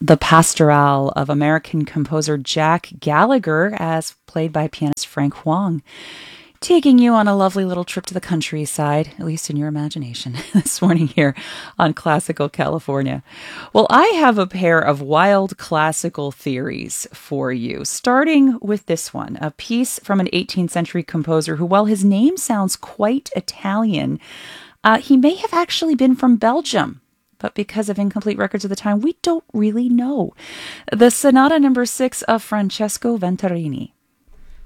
the Pastoral of American composer Jack Gallagher, as played by pianist Frank Huang, taking you on a lovely little trip to the countryside, at least in your imagination, this morning here on Classical California. Well, I have a pair of wild classical theories for you, starting with this one, a piece from an 18th century composer who, while his name sounds quite Italian, he may have actually been from Belgium. But because of incomplete records of the time, we don't really know. The Sonata Number 6 of Francesco Venturini.